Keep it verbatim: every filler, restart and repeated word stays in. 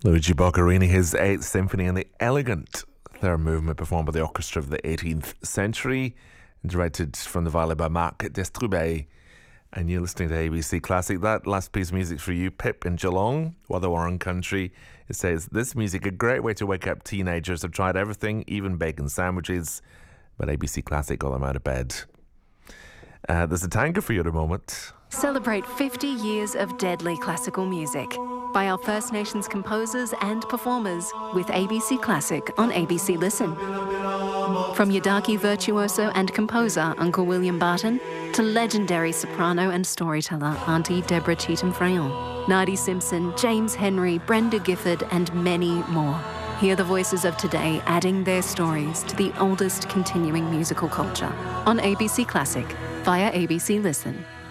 Luigi Boccherini, his Eighth Symphony and the elegant third movement performed by the orchestra of the eighteenth century, directed from the Valle by Marc Destrubet. And you're listening to A B C Classic. That last piece of music for you, Pip in Geelong, Wadawurrung country. It says, this music, a great way to wake up teenagers. Have tried everything, even bacon sandwiches, but A B C Classic got them out of bed. Uh, there's a tango for you at a moment. Celebrate fifty years of deadly classical music by our First Nations composers and performers with A B C Classic on A B C Listen. From Yidaki virtuoso and composer Uncle William Barton to legendary soprano and storyteller Auntie Deborah Cheetham-Frayon, Nadi Simpson, James Henry, Brenda Gifford and many more. Hear the voices of today adding their stories to the oldest continuing musical culture on A B C Classic via A B C Listen.